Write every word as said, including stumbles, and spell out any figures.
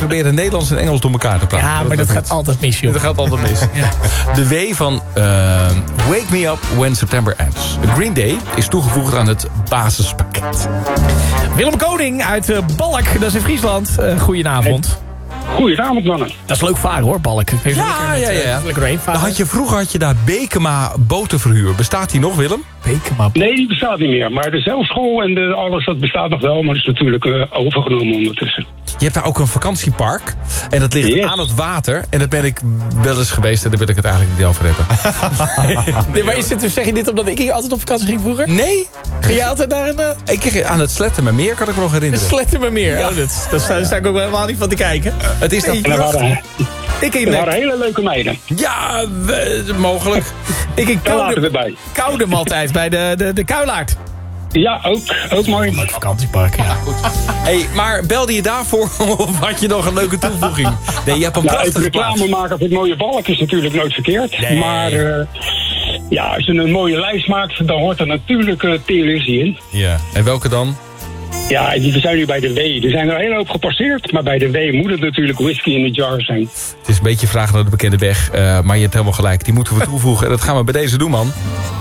proberen Nederlands en Engels door elkaar te praten. Ja, maar dat, dat gaat altijd mis, joh. Dat gaat altijd mis. Ja. De W van uh, Wake Me Up When September Ends. Green Day is toegevoegd aan het basispakket. Willem Koning uit uh, Balk, dat is in Friesland. Uh, goedenavond. Goedenavond, mannen. Dat is leuk varen, hoor, Balk. Even ja, ja, ja, ja. Lekker heen varen. Had je, vroeger had je daar Bekema botenverhuur. Bestaat die nog, Willem? Bekema. Nee, die bestaat niet meer. Maar de zelfschool en de, alles, dat bestaat nog wel. Maar dat is natuurlijk uh, overgenomen ondertussen. Je hebt daar ook een vakantiepark. En dat ligt yes. aan het water. En daar ben ik wel eens geweest. En daar wil ik het eigenlijk niet over hebben. Nee, maar is het, zeg je dit omdat ik altijd op vakantie ging vroeger? Nee. Ging je altijd naar een... Uh... Ik ging aan het Slettermermeer, kan ik me nog herinneren. Het Slettermermeer, ja. Oh, dat, dat, daar sta ik ook helemaal niet van te kijken. Uh, het is dat hey, waren, ik er waren hele leuke meiden. Ja, we, mogelijk. ik ging koude, erbij. koude hem altijd bij de, de, de Kuilaard. Ja, ook, ook mooi. Leuk vakantiepark, ja. ja goed. Hey, maar belde je daarvoor of had je nog een leuke toevoeging? Nee, je hebt een nou, prachtige reclame maken voor het mooie balk is natuurlijk nooit verkeerd. Nee. Maar uh, ja, als je een mooie lijst maakt, dan hoort er natuurlijk uh, televisie in. Ja, en welke dan? Ja, we zijn nu bij de W. Er zijn er een hele hoop gepasseerd, maar bij de W moet het natuurlijk whisky in de jar zijn. Het is een beetje vragen naar de bekende weg, uh, maar je hebt helemaal gelijk. Die moeten we toevoegen en dat gaan we bij deze doen, man.